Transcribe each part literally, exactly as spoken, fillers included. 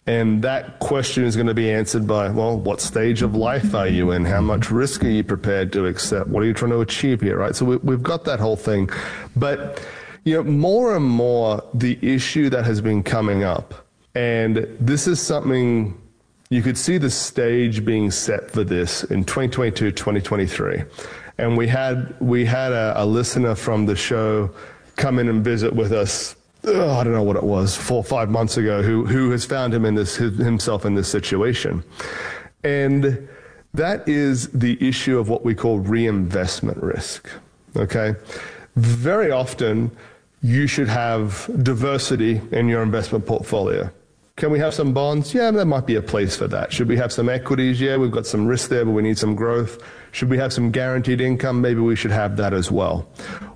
And that question is going to be answered by, well, what stage of life are you in? How much risk are you prepared to accept? What are you trying to achieve here, right? So we, we've got that whole thing. But, you know, more and more the issue that has been coming up, and this is something you could see the stage being set for this in twenty twenty-two, twenty twenty-three. And we had, we had a, a listener from the show come in and visit with us. Oh, I don't know what it was, four or five months ago, who who has found him in this himself in this situation. And that is the issue of what we call reinvestment risk, okay? Very often, you should have diversity in your investment portfolio. Can we have some bonds? Yeah, there might be a place for that. Should we have some equities? Yeah, we've got some risk there, but we need some growth. Should we have some guaranteed income? Maybe we should have that as well.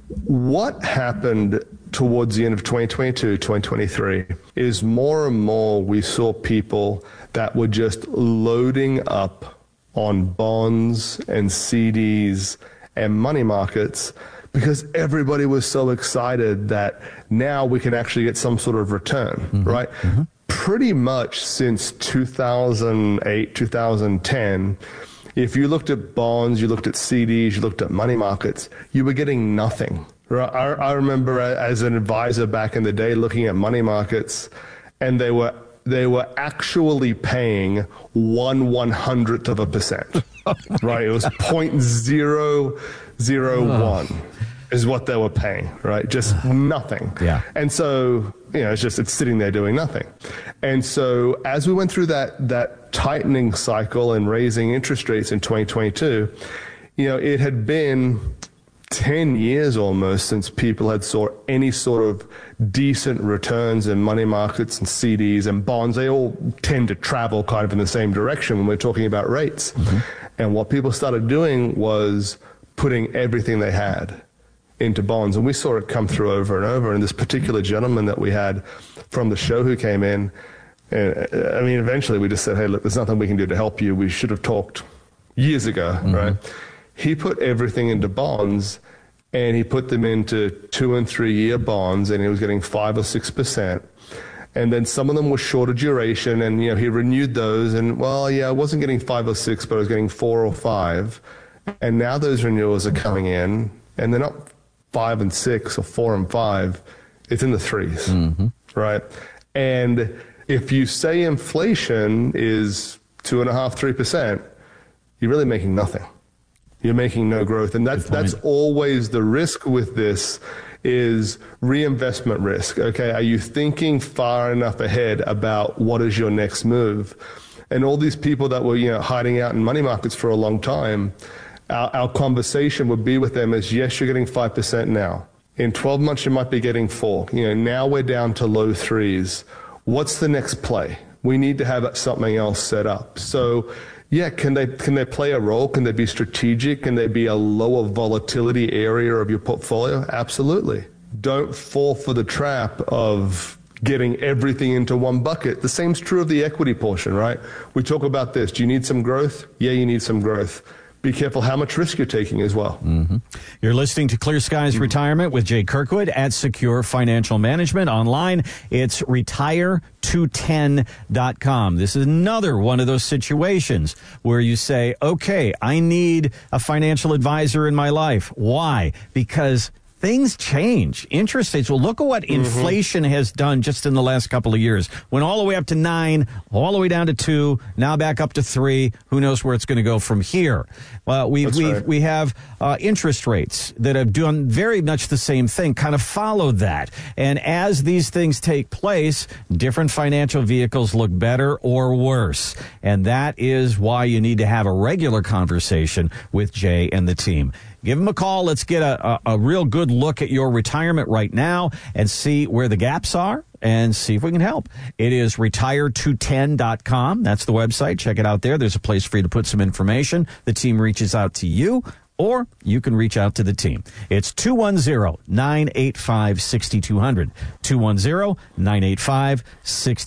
What happened towards the end of twenty twenty-two, twenty twenty-three is more and more we saw people that were just loading up on bonds and C Ds and money markets because everybody was so excited that now we can actually get some sort of return, mm-hmm. right? Mm-hmm. Pretty much since two thousand eight, two thousand ten, if you looked at bonds, you looked at C Ds, you looked at money markets, you were getting nothing. I, I remember as an advisor back in the day looking at money markets, and they were they were actually paying one one hundredth of a percent. Right? It was point zero zero one is what they were paying. Right? Just nothing. Yeah. And so you know, it's just it's sitting there doing nothing. And so as we went through that that tightening cycle and raising interest rates in twenty twenty-two, you know, it had been ten years almost since people had saw any sort of decent returns in money markets and C Ds and bonds. They all tend to travel kind of in the same direction when we're talking about rates. Mm-hmm. And what people started doing was putting everything they had into bonds. And we saw it come through over and over. And this particular gentleman that we had from the show who came in, and I mean, eventually we just said, hey, look, there's nothing we can do to help you. We should have talked years ago, mm-hmm. right? He put everything into bonds, and he put them into two and three year bonds, and he was getting five or six percent. And then some of them were shorter duration, and you know he renewed those, and well, yeah, I wasn't getting five or six, but I was getting four or five. And now those renewals are coming in, and they're not five and six or four and five. It's in the threes, mm-hmm. right? And if you say inflation is two and a half, three percent, you're really making nothing. You're making no growth. And that's, that's always the risk with this is reinvestment risk. Okay. Are you thinking far enough ahead about what is your next move? And all these people that were, you know, hiding out in money markets for a long time, our, our conversation would be with them is, yes, you're getting five percent now. In twelve months, you might be getting four. You know, now we're down to low threes. What's the next play? We need to have something else set up. So, yeah, can they can they play a role? Can they be strategic? Can they be a lower volatility area of your portfolio? Absolutely. Don't fall for the trap of getting everything into one bucket. The same's true of the equity portion, right? We talk about this. Do you need some growth? Yeah, you need some growth. Be careful how much risk you're taking as well. Mm-hmm. You're listening to Clear Skies mm-hmm. Retirement with Jay Kirkwood at Secure Financial Management. Online, it's retire two ten dot com. This is another one of those situations where you say, okay, I need a financial advisor in my life. Why? Because things change. Interest rates. Well, look at what mm-hmm. inflation has done just in the last couple of years. Went all the way up to nine, all the way down to two, now back up to three. Who knows where it's going to go from here? Well, we we right. we have uh, interest rates that have done very much the same thing, kind of followed that. And as these things take place, different financial vehicles look better or worse. And that is why you need to have a regular conversation with Jay and the team. Give them a call. Let's get a, a, a real good look at your retirement right now and see where the gaps are and see if we can help. It is retire two ten dot com. That's the website. Check it out there. There's a place for you to put some information. The team reaches out to you, or you can reach out to the team. It's two one zero, nine eight five, six two zero zero, two one zero, nine eight five, six two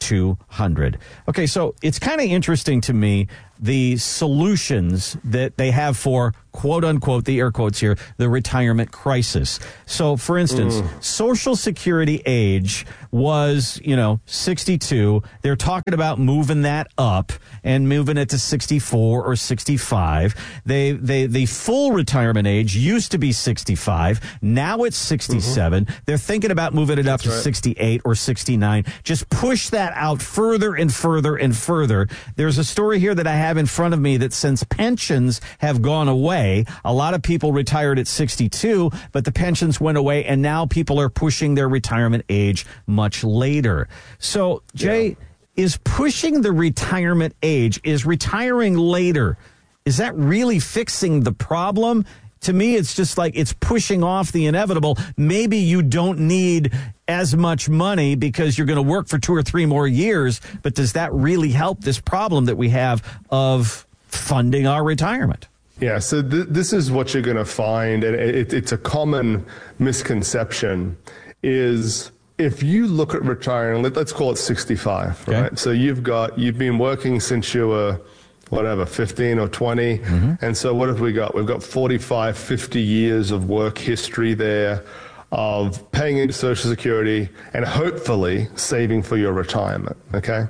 two hundred. Okay, so it's kind of interesting to me, the solutions that they have for, quote unquote, the air quotes here, the retirement crisis. So, for instance, mm. Social Security age was, you know, sixty-two. They're talking about moving that up and moving it to sixty-four or sixty-five. They, they, the full retirement age used to be sixty-five. Now it's sixty-seven. Mm-hmm. They're thinking about moving it up That's to right. sixty-eight or sixty-nine. Just push that out further and further and further. There's a story here that I have in front of me that since pensions have gone away, a lot of people retired at sixty-two, but the pensions went away, and now people are pushing their retirement age much later. So, Jay, yeah. is pushing the retirement age, is retiring later, is that really fixing the problem? To me, it's just like it's pushing off the inevitable. Maybe you don't need as much money because you're going to work for two or three more years, but does that really help this problem that we have of funding our retirement? Yeah, so th- this is what you're going to find, and it, it's a common misconception, is if you look at retiring, let, let's call it sixty-five, okay. right? So you've got, you've been working since you were, whatever, fifteen or twenty. Mm-hmm. And so what have we got? We've got forty-five, fifty years of work history there of paying into Social Security and hopefully saving for your retirement, okay?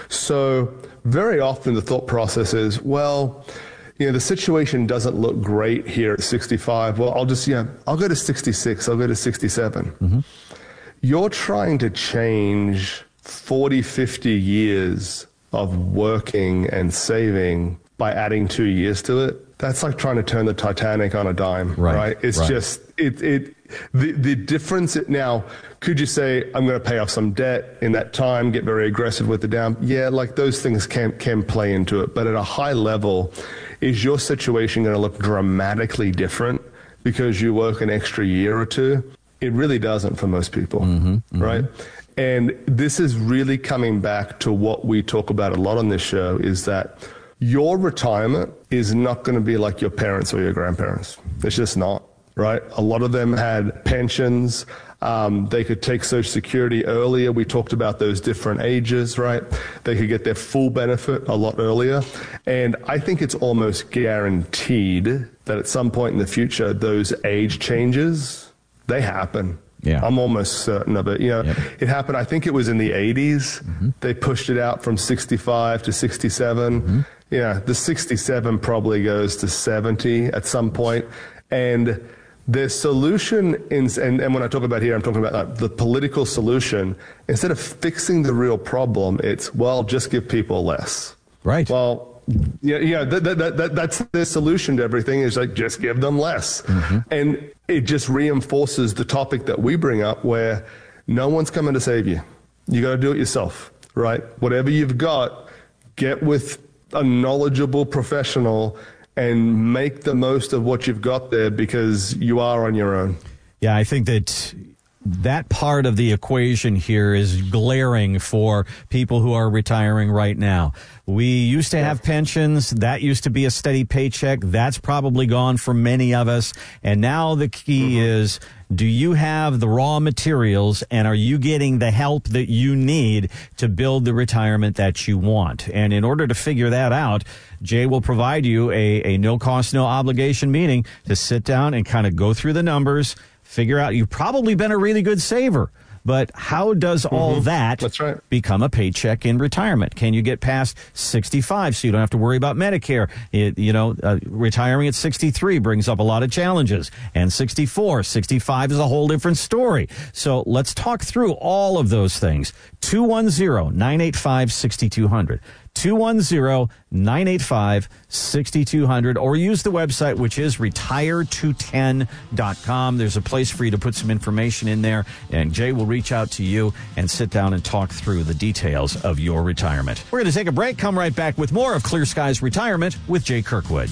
So very often the thought process is, well, you know, the situation doesn't look great here at sixty-five. Well, I'll just, you know, I'll go to sixty-six, I'll go to sixty-seven. Mm-hmm. You're trying to change forty, fifty years of working and saving by adding two years to it. That's like trying to turn the Titanic on a dime, right? right? It's right. just, it, it, the, the difference now, could you say, I'm going to pay off some debt in that time, get very aggressive with the down? Yeah, like those things can, can play into it. But at a high level, is your situation going to look dramatically different because you work an extra year or two? It really doesn't for most people, mm-hmm, mm-hmm. right? And this is really coming back to what we talk about a lot on this show, is that your retirement is not going to be like your parents or your grandparents. It's just not, right? A lot of them had pensions. Um, they could take Social Security earlier. We talked about those different ages, right? They could get their full benefit a lot earlier. And I think it's almost guaranteed that at some point in the future, those age changes, they happen. Yeah. I'm almost certain of it. You know, yep. It happened, I think it was in the eighties. Mm-hmm. They pushed it out from sixty-five to sixty-seven. Mm-hmm. Yeah, the sixty-seven probably goes to seventy at some point. And the solution, in, and, and when I talk about here, I'm talking about uh, the political solution. Instead of fixing the real problem, it's, well, just give people less. Right. Well, yeah, yeah. That, that, that, that's the solution to everything, is like, just give them less. Mm-hmm. And it just reinforces the topic that we bring up, where no one's coming to save you. You got to do it yourself, right? Whatever you've got, get with a knowledgeable professional and make the most of what you've got there, because you are on your own. Yeah, I think that that part of the equation here is glaring for people who are retiring right now. We used to have pensions. That used to be a steady paycheck. That's probably gone for many of us. And now the key mm-hmm. is, do you have the raw materials, and are you getting the help that you need to build the retirement that you want? And in order to figure that out, Jay will provide you a, a no cost, no obligation meeting to sit down and kind of go through the numbers, figure out, you've probably been a really good saver, but how does all mm-hmm. that That's right. become a paycheck in retirement? Can you get past sixty-five so you don't have to worry about Medicare? It, you know, uh, retiring at sixty-three brings up a lot of challenges, and sixty-four, sixty-five is a whole different story. So let's talk through all of those things. two one zero, nine eight five, six two zero zero. two one zero, nine eight five, six two zero zero, or use the website, which is retire two ten dot com. There's a place for you to put some information in there, and Jay will reach out to you and sit down and talk through the details of your retirement. We're going to take a break, come right back with more of Clear Skies Retirement with Jay Kirkwood.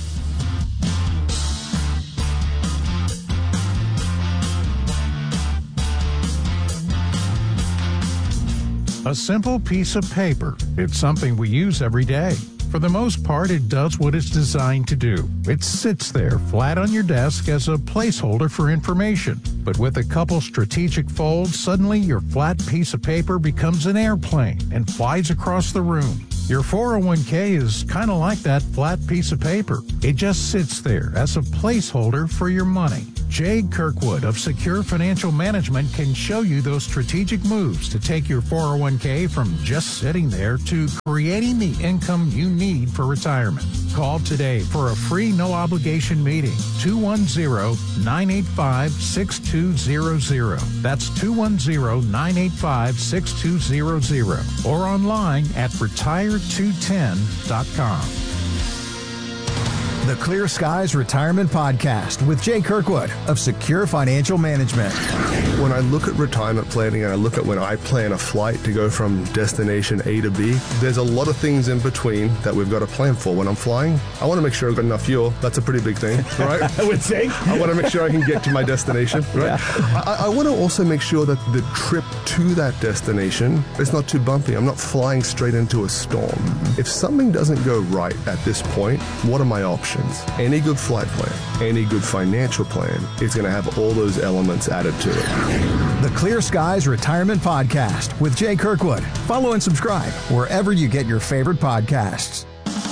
A simple piece of paper. It's something we use every day. For the most part, it does what it's designed to do. It sits there flat on your desk as a placeholder for information. But with a couple strategic folds, suddenly your flat piece of paper becomes an airplane and flies across the room. Your four oh one k is kind of like that flat piece of paper. It just sits there as a placeholder for your money. Jay Kirkwood of Secure Financial Management can show you those strategic moves to take your four oh one k from just sitting there to creating the income you need for retirement. Call today for a free no-obligation meeting. two one zero, nine eight five, six two zero zero. That's two one zero, nine eight five, six two zero zero. Or online at retire two ten dot com. The Clear Skies Retirement Podcast with Jay Kirkwood of Secure Financial Management. When I look at retirement planning and I look at when I plan a flight to go from destination A to B, there's a lot of things in between that we've got to plan for. When I'm flying, I want to make sure I've got enough fuel. That's a pretty big thing, right? I would say. I want to make sure I can get to my destination, right? Yeah. I, I want to also make sure that the trip to that destination is not too bumpy. I'm not flying straight into a storm. If something doesn't go right at this point, what are my options? Any good flight plan, any good financial plan is going to have all those elements added to it. The Clear Skies Retirement Podcast with Jay Kirkwood. Follow and subscribe wherever you get your favorite podcasts.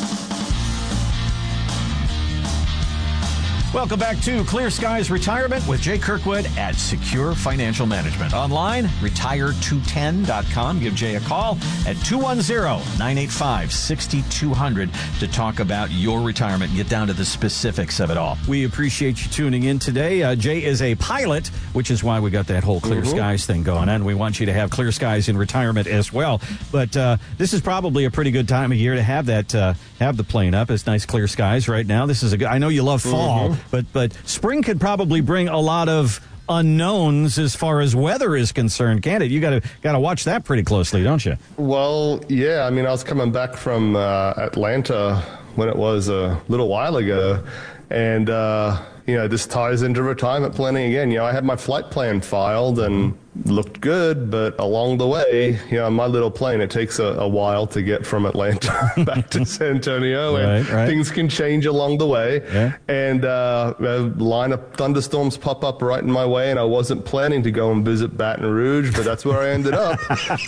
Welcome back to Clear Skies Retirement with Jay Kirkwood at Secure Financial Management. Online, retire two ten dot com. Give Jay a call at two one zero, nine eight five, six two zero zero to talk about your retirement and get down to the specifics of it all. We appreciate you tuning in today. Uh, Jay is a pilot, which is why we got that whole Clear mm-hmm. Skies thing going on. We want you to have Clear Skies in retirement as well. But uh, this is probably a pretty good time of year to have that, uh, have the plane up. It's nice clear skies right now. This is a good, I know you love fall. Mm-hmm. But but spring could probably bring a lot of unknowns as far as weather is concerned, can't it? You got to got to watch that pretty closely, don't you? Well, yeah. I mean, I was coming back from uh, Atlanta when it was a little while ago, and uh, you know, this ties into retirement planning again. You know, I had my flight plan filed and looked good, but along the way, you know, my little plane, it takes a, a while to get from Atlanta back to San Antonio, and right, right. things can change along the way. Yeah. And uh, a line of thunderstorms pop up right in my way, and I wasn't planning to go and visit Baton Rouge, but that's where I ended up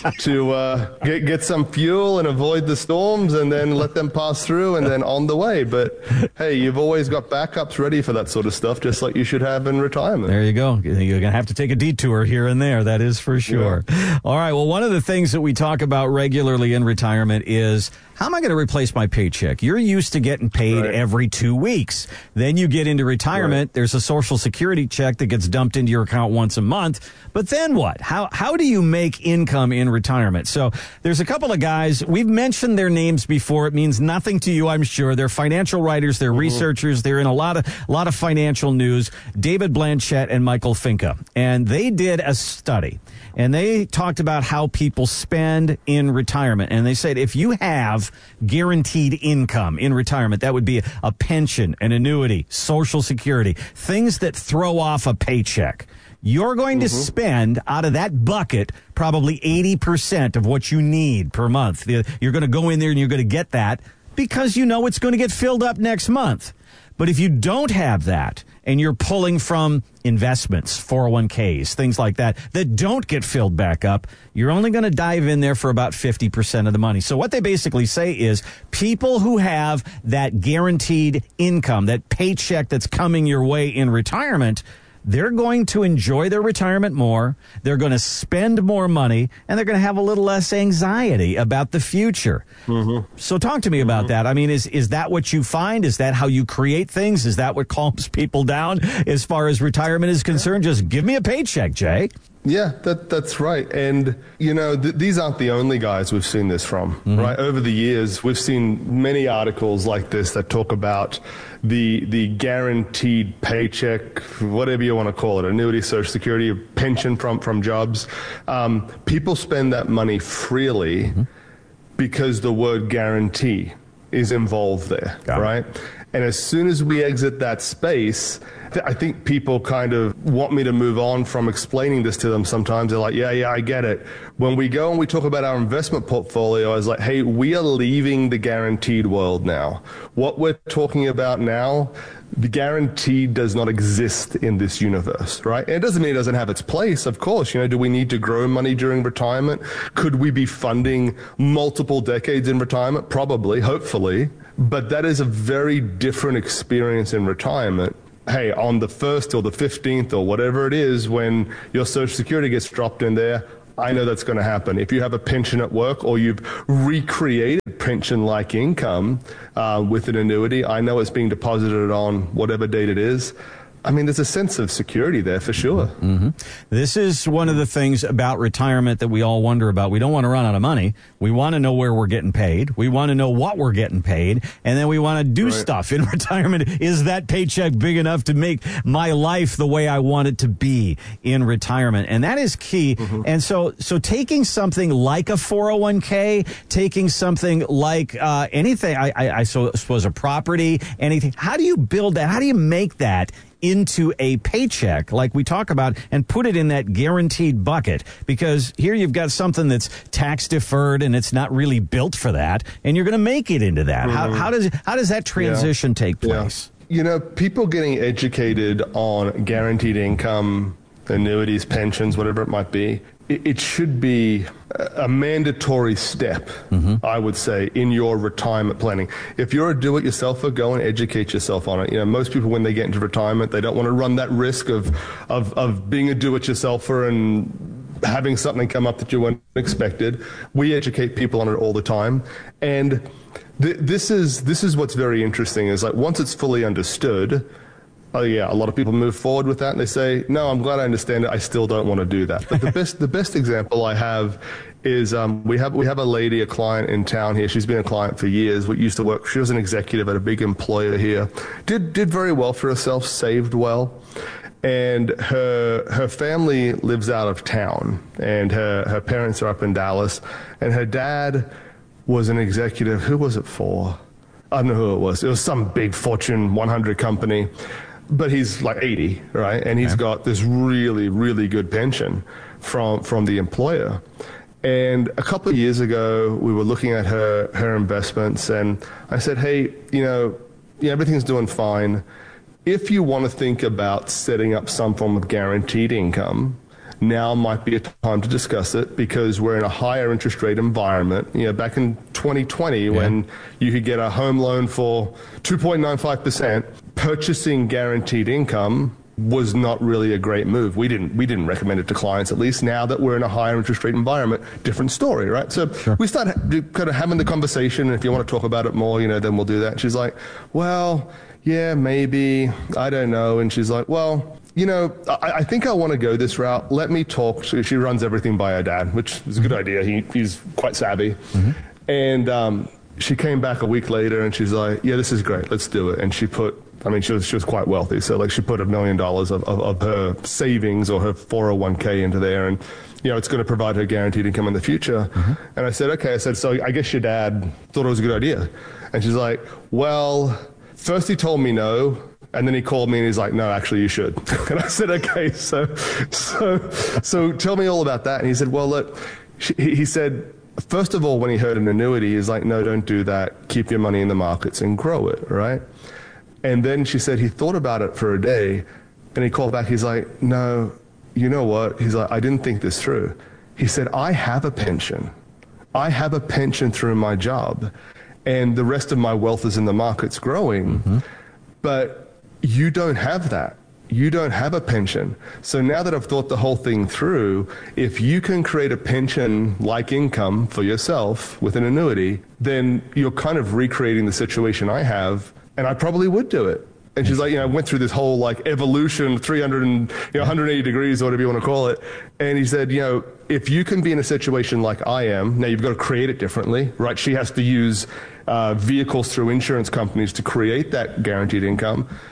to uh, get get some fuel and avoid the storms, and then let them pass through, and then on the way. But hey, you've always got backups ready for that sort of stuff, just like you should have in retirement. There you go. You're going to have to take a detour here and there. That is for sure. Yeah. All right. Well, one of the things that we talk about regularly in retirement is, how am I going to replace my paycheck? You're used to getting paid right. every two weeks. Then you get into retirement. Right. There's a Social Security check that gets dumped into your account once a month. But then what? How how do you make income in retirement? So there's a couple of guys. We've mentioned their names before. It means nothing to you, I'm sure. They're financial writers. They're mm-hmm. researchers. They're in a lot of a lot of financial news. David Blanchett and Michael Finke. And they did a study. And they talked about how people spend in retirement. And they said if you have guaranteed income in retirement, that would be a pension, an annuity, Social Security, things that throw off a paycheck. You're going mm-hmm. to spend out of that bucket probably eighty percent of what you need per month. You're going to go in there and you're going to get that because you know it's going to get filled up next month. But if you don't have that and you're pulling from investments, four oh one k's, things like that, that don't get filled back up, you're only going to dive in there for about fifty percent of the money. So what they basically say is people who have that guaranteed income, that paycheck that's coming your way in retirement, they're going to enjoy their retirement more, they're going to spend more money, and they're going to have a little less anxiety about the future. Mm-hmm. So talk to me about mm-hmm. that. I mean, is is that what you find? Is that how you create things? Is that what calms people down as far as retirement is concerned? Just give me a paycheck, Jay. Yeah, that that's right. And, you know, th- these aren't the only guys we've seen this from, mm-hmm. right? Over the years, we've seen many articles like this that talk about the the guaranteed paycheck, whatever you want to call it, annuity, Social Security, pension from, from jobs. Um, people spend that money freely mm-hmm. because the word guarantee is involved there, Got right? It. And as soon as we exit that space, I think people kind of want me to move on from explaining this to them sometimes. They're like, yeah, yeah, I get it. When we go and we talk about our investment portfolio, I was like, hey, we are leaving the guaranteed world now. What we're talking about now, the guarantee does not exist in this universe, right? And it doesn't mean it doesn't have its place, of course. You know, do we need to grow money during retirement? Could we be funding multiple decades in retirement? Probably, hopefully. But that is a very different experience in retirement. Hey, on the first or the fifteenth or whatever it is, when your Social Security gets dropped in there, I know that's going to happen. If you have a pension at work or you've recreated pension-like income uh, with an annuity, I know it's being deposited on whatever date it is. I mean, there's a sense of security there for sure. Mm-hmm. This is one of the things about retirement that we all wonder about. We don't want to run out of money. We want to know where we're getting paid. We want to know what we're getting paid. And then we want to do right. stuff in retirement. Is that paycheck big enough to make my life the way I want it to be in retirement? And that is key. Mm-hmm. And so, so taking something like a four oh one k, taking something like uh, anything, I, I, I suppose a property, anything, how do you build that? How do you make that into a paycheck like we talk about and put it in that guaranteed bucket? Because here you've got something that's tax deferred and it's not really built for that, and you're going to make it into that. Mm-hmm. How, how does how does that transition yeah. take place? Yeah. You know, people getting educated on guaranteed income, annuities, pensions, whatever it might be, it, it should be a mandatory step, mm-hmm. I would say, in your retirement planning. If you're a do-it-yourselfer, go and educate yourself on it. You know, most people, when they get into retirement, they don't want to run that risk of of, of being a do-it-yourselfer and having something come up that you weren't expected. We educate people on it all the time, and th- this is this is what's very interesting. Is like once it's fully understood. Oh yeah, a lot of people move forward with that and they say, no, I'm glad I understand it. I still don't want to do that. But the best, the best example I have is um, we have we have a lady, a client in town here. She's been a client for years. We used to work. She was an executive at a big employer here. Did did very well for herself. Saved well, and her her family lives out of town, and her her parents are up in Dallas, and her dad was an executive. Who was it for? I don't know who it was. It was some big Fortune one hundred company. But he's like eighty, right? And he's okay. got this really, really good pension from from the employer. And a couple of years ago, we were looking at her her investments, and I said, hey, you know, yeah, everything's doing fine. If you want to think about setting up some form of guaranteed income, now might be a time to discuss it, because we're in a higher interest rate environment. You know, back in twenty twenty, yeah. when you could get a home loan for two point nine five percent, purchasing guaranteed income was not really a great move. We didn't we didn't recommend it to clients, at least. Now that we're in a higher interest rate environment, different story, right? So sure. we start kind of having the conversation, and if you want to talk about it more, you know, then we'll do that. And she's like, well, yeah, maybe, I don't know. And she's like, well, you know, I, I think I want to go this route. Let me talk. She, she runs everything by her dad, which is a good idea. He, he's quite savvy. Mm-hmm. And um, she came back a week later and she's like, yeah, this is great. Let's do it. And she put, I mean, she was, she was quite wealthy. So like she put a million dollars of, of, of her savings or her four oh one k into there. And, you know, it's going to provide her guaranteed income in the future. Mm-hmm. And I said, okay. I said, so I guess your dad thought it was a good idea. And she's like, well, first he told me no. And then he called me and he's like, no, actually you should. And I said, okay, so, so, so tell me all about that. And he said, well, look, he, he said, first of all, when he heard an annuity, he's like, no, don't do that. Keep your money in the markets and grow it, right? And then she said he thought about it for a day and he called back. He's like, no, you know what? He's like, I didn't think this through. He said, I have a pension. I have a pension through my job, and the rest of my wealth is in the markets growing. Mm-hmm. But you don't have that. You don't have a pension. So now that I've thought the whole thing through, if you can create a pension-like income for yourself with an annuity, then you're kind of recreating the situation I have, and I probably would do it. And she's like, you know, I went through this whole like evolution, three hundred and, you know, one hundred eighty degrees or whatever you want to call it. And he said, you know, if you can be in a situation like I am, now you've got to create it differently, right? She has to use uh, vehicles through insurance companies to create that guaranteed income.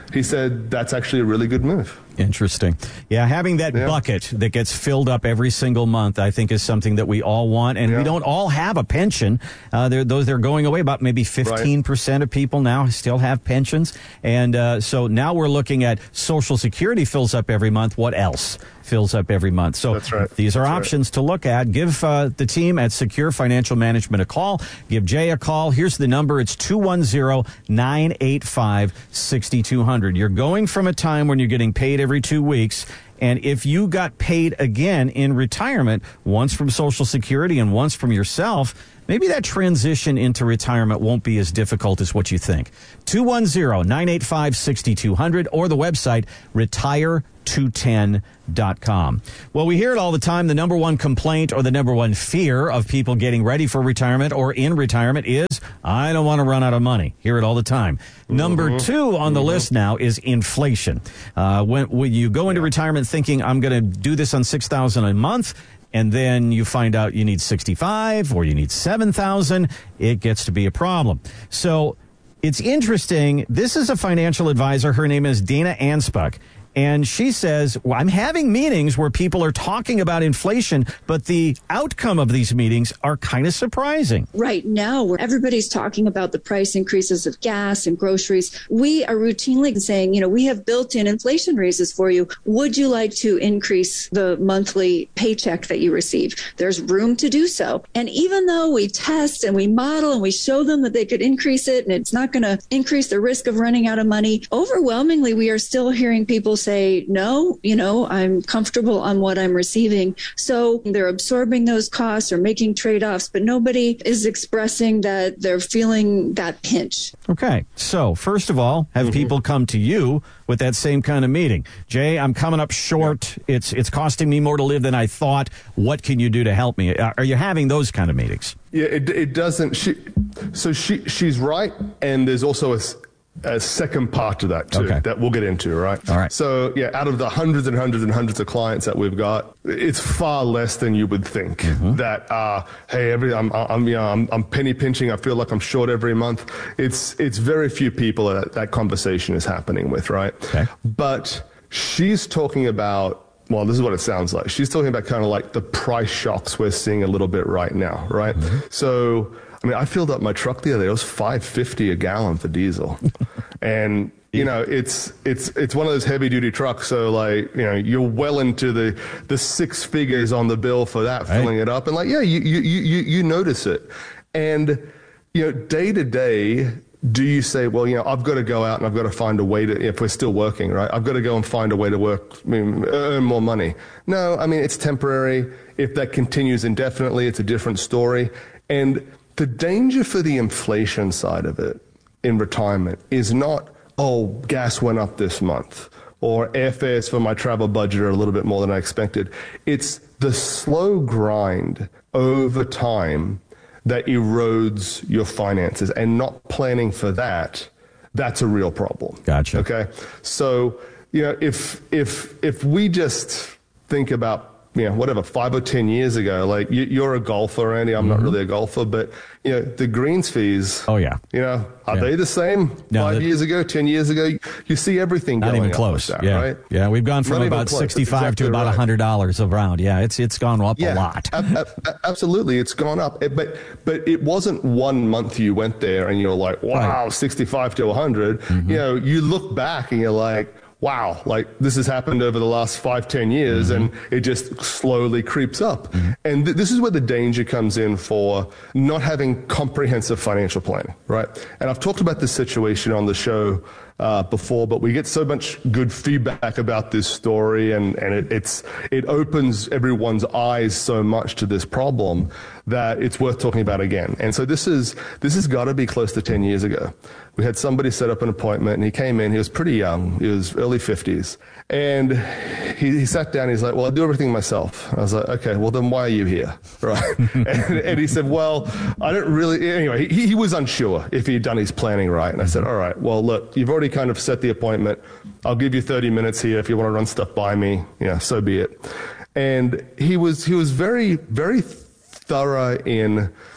he said that's actually a really good move. Interesting. Yeah, having that yeah. bucket that gets filled up every single month, I think, is something that we all want. And yeah. we don't all have a pension. Uh, they're, those they're going away. About maybe fifteen percent right. of people now still have pensions. And uh, so now we're looking at Social Security fills up every month. What else fills up every month? So That's right. these are That's options right. to look at. Give uh, the team at Secure Financial Management a call. Give Jay a call. Here's the number. It's two one zero, nine eight five, six two zero zero. You're going from a time when you're getting paid every two weeks. And if you got paid again in retirement, once from Social Security and once from yourself, maybe that transition into retirement won't be as difficult as what you think. two one zero, nine eight five, six two zero zero or the website retire two ten dot com. Well, we hear it all the time. The number one complaint or the number one fear of people getting ready for retirement or in retirement is, I don't want to run out of money. Hear it all the time. Mm-hmm. Number two on the mm-hmm. list now is inflation. Uh, when, when you go into retirement thinking, I'm going to do this on six thousand dollars a month, and then you find out you need sixty-five or you need seven thousand, it gets to be a problem. So it's interesting. This is a financial advisor. Her name is Dana Anspach. And she says, well, I'm having meetings where people are talking about inflation, but the outcome of these meetings are kind of surprising. Right now, where everybody's talking about the price increases of gas and groceries, we are routinely saying, you know, we have built-in inflation raises for you. Would you like to increase the monthly paycheck that you receive? There's room to do so. And even though we test and we model and we show them that they could increase it and it's not going to increase the risk of running out of money, overwhelmingly, we are still hearing people say, no, you know, I'm comfortable on what I'm receiving. So they're absorbing those costs or making trade-offs, but nobody is expressing that they're feeling that pinch. Okay. So first of all, have mm-hmm. people come to you with that same kind of meeting? Jay, I'm coming up short. Yeah. It's it's costing me more to live than I thought. What can you do to help me? Are you having those kind of meetings? Yeah, it, it doesn't. She, so she she's right. And there's also a, a second part to that, too, okay. that we'll get into, right? All right. So, yeah, out of the hundreds and hundreds and hundreds of clients that we've got, it's far less than you would think mm-hmm. that, uh, hey, every I'm, I'm, you know, I'm, I'm penny pinching. I feel like I'm short every month. It's, it's very few people that that conversation is happening with, right? Okay. But she's talking about, well, this is what it sounds like. She's talking about kind of like the price shocks we're seeing a little bit right now, right? Mm-hmm. So, I mean, I filled up my truck the other day. It was five fifty a gallon for diesel. And, you know, it's it's it's one of those heavy duty trucks. So, like, you know, you're well into the, the six figures on the bill for that, right. filling it up. And, like, yeah, you, you, you, you notice it. And, you know, day to day, do you say, well, you know, I've got to go out and I've got to find a way to, if we're still working, right? I've got to go and find a way to work, I mean, earn more money. No, I mean, it's temporary. If that continues indefinitely, it's a different story. And the danger for the inflation side of it in retirement is not, oh, gas went up this month, or airfares for my travel budget are a little bit more than I expected. It's the slow grind over time that erodes your finances, and not planning for that, that's a real problem. Gotcha. Okay? So, you know, if if if we just think about, you know, whatever, five or ten years ago, like you, you're a golfer, Andy. I'm mm-hmm. not really a golfer, but, you know, the greens fees. Oh, yeah. You know, are yeah. they the same no, five years ago, ten years ago? You see everything not going even close. Up with that, yeah. right? Yeah, we've gone from not about sixty-five exactly to about right. one hundred dollars a round. Yeah, it's it's gone up yeah, a lot. a, a, absolutely, it's gone up. It, but but it wasn't one month you went there and you're like, wow, right. sixty-five to one hundred. Mm-hmm. You know, you look back and you're like, wow, like this has happened over the last five, ten years, mm-hmm. and it just slowly creeps up. Mm-hmm. And th- this is where the danger comes in for not having comprehensive financial planning, right? And I've talked about this situation on the show uh, before, but we get so much good feedback about this story, and, and it, it's it opens everyone's eyes so much to this problem that it's worth talking about again. And so this is this has got to be close to ten years ago. We had somebody set up an appointment, and he came in. He was pretty young. He was early fifties. And he, he sat down. He's like, well, I do everything myself. I was like, okay, well, then why are you here? Right. and, and he said, well, I don't really. Anyway, he, he was unsure if he had done his planning right. And I said, all right, well, look, you've already kind of set the appointment. I'll give you thirty minutes here. If you want to run stuff by me, you know, so be it. And he was he was very, very thorough in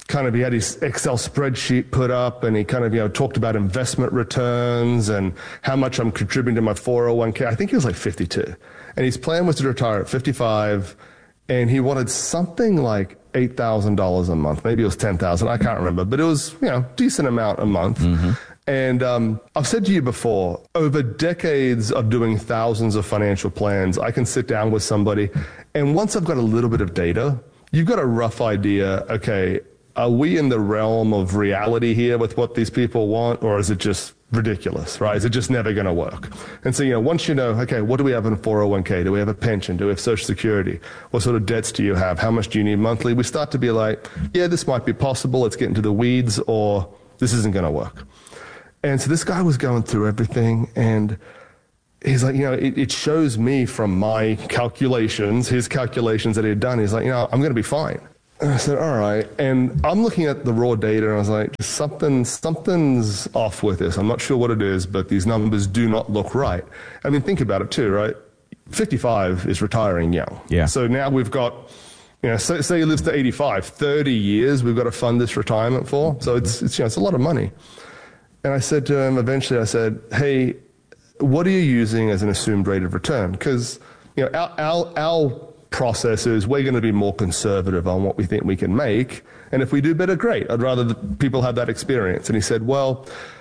kind of, he had his Excel spreadsheet put up, and he kind of, you know, talked about investment returns and how much I'm contributing to my four oh one k. I think he was like fifty-two. And his plan was to retire at fifty-five, and he wanted something like eight thousand dollars a month. Maybe it was ten thousand dollars. I can't remember, but it was, you know, decent amount a month. Mm-hmm. And um, I've said to you before, over decades of doing thousands of financial plans, I can sit down with somebody, and once I've got a little bit of data, you've got a rough idea, okay, are we in the realm of reality here with what these people want, or is it just ridiculous, right? Is it just never going to work? And so, you know, once you know, okay, what do we have in a four oh one k? Do we have a pension? Do we have Social Security? What sort of debts do you have? How much do you need monthly? We start to be like, yeah, this might be possible. Let's get into the weeds, or this isn't going to work. And so this guy was going through everything, and he's like, you know, it, it shows me from my calculations, his calculations that he had done. He's like, you know, I'm going to be fine. And I said, all right. And I'm looking at the raw data, and I was like, something, something's off with this. I'm not sure what it is, but these numbers do not look right. I mean, think about it too, right? fifty-five is retiring young. Yeah. So now we've got, you know, say, say he lives to eighty-five, thirty years we've got to fund this retirement for. So it's, it's, you know, it's a lot of money. And I said to him, eventually I said, hey, what are you using as an assumed rate of return? Because, you know, our, our, our process is we're going to be more conservative on what we think we can make. And if we do better, great. I'd rather that people have that experience. And he said, well,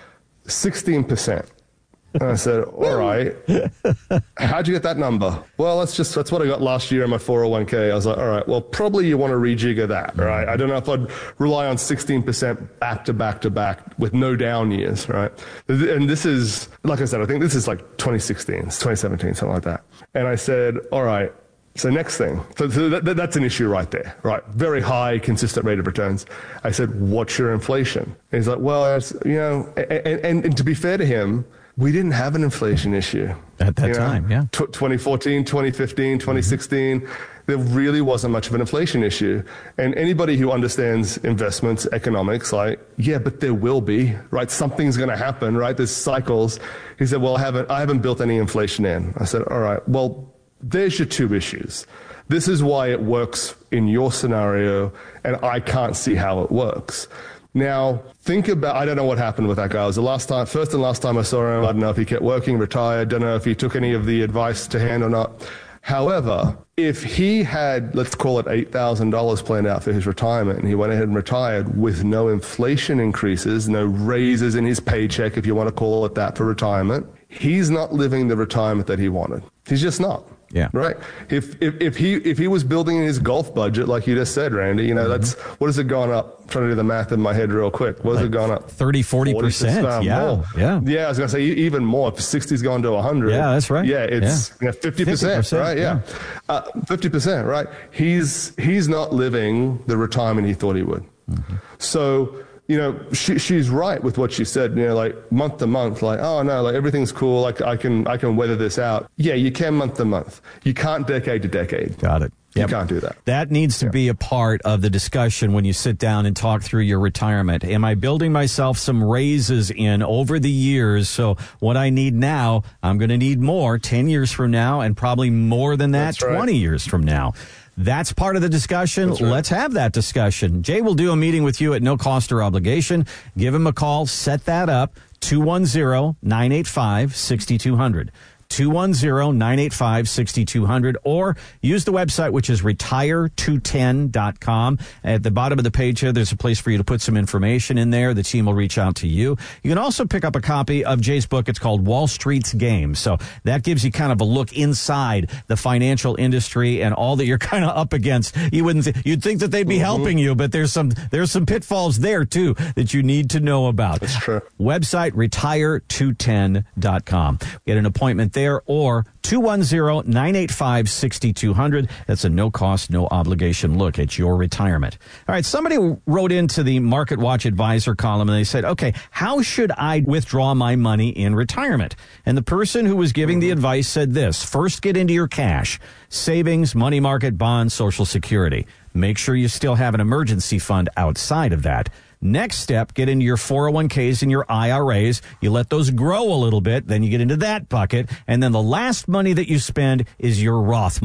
sixteen percent. And I said, all right, how'd you get that number? Well, that's just, that's what I got last year in my four oh one k. I was like, all right, well, probably you want to rejigger that, right? I don't know if I'd rely on sixteen percent back to back to back with no down years, right? And this is, like I said, I think this is like twenty sixteen, it's twenty seventeen, something like that. And I said, all right, so next thing, so, so that, that's an issue right there, right? Very high, consistent rate of returns. I said, what's your inflation? And he's like, well, it's, you know, and, and, and to be fair to him, we didn't have an inflation issue. At that you know? time, yeah. T- twenty fourteen, twenty fifteen, twenty sixteen, mm-hmm. There really wasn't much of an inflation issue. And anybody who understands investments, economics, like, yeah, but there will be, right? Something's going to happen, right? There's cycles. He said, well, I haven't, I haven't built any inflation in. I said, all right, well, there's your two issues. This is why it works in your scenario, and I can't see how it works. Now, think about, I don't know what happened with that guy. It was the last time, first and last time I saw him. I don't know if he kept working, retired. Don't know if he took any of the advice to hand or not. However, if he had, let's call it eight thousand dollars planned out for his retirement, and he went ahead and retired with no inflation increases, no raises in his paycheck, if you want to call it that, for retirement, he's not living the retirement that he wanted. He's just not. Yeah. Right. If, if if he if he was building his golf budget, like you just said, Randy, you know, mm-hmm. that's, what has it gone up? I'm trying to do the math in my head real quick. What has like it gone up? thirty, forty percent. Uh, yeah. More. Yeah. Yeah. I was going to say even more. If sixty's gone to one hundred. Yeah, that's right. Yeah. It's yeah. You know, fifty percent, right? Yeah. yeah. Uh, fifty percent, right? He's, he's not living the retirement he thought he would. Mm-hmm. So, you know, she, she's right with what she said, you know, like month to month, like, oh no, like everything's cool. Like I can, I can weather this out. Yeah, you can month to month. You can't decade to decade. Got it. Yep. You can't do that. That needs to yeah. be a part of the discussion when you sit down and talk through your retirement. Am I building myself some raises in over the years? So what I need now, I'm going to need more ten years from now, and probably more than that That's twenty right. years from now. That's part of the discussion. Right. Let's have that discussion. Jay will do a meeting with you at no cost or obligation. Give him a call. Set that up. two one zero, nine eight five, six two zero zero. two one zero, nine eight five, six two zero zero, or use the website, which is retire two ten dot com. At the bottom of the page here, there's a place for you to put some information in there. The team will reach out to you. You can also pick up a copy of Jay's book. It's called Wall Street's Game. So that gives you kind of a look inside the financial industry and all that you're kind of up against. You wouldn't th- you'd think that they'd be mm-hmm. helping you, but there's some there's some pitfalls there too that you need to know about. That's true. Website retire two ten dot com. Get an appointment there, or two one zero, nine eight five, six two zero zero. That's a no-cost, no-obligation look at your retirement. All right, somebody wrote into the Market Watch Advisor column, and they said, okay, how should I withdraw my money in retirement? And the person who was giving the advice said this: first, get into your cash, savings, money market, bonds, Social Security. Make sure you still have an emergency fund outside of that. Next step, get into your four oh one k's and your I R As. You let those grow a little bit, then you get into that bucket. And then the last money that you spend is your Roth money.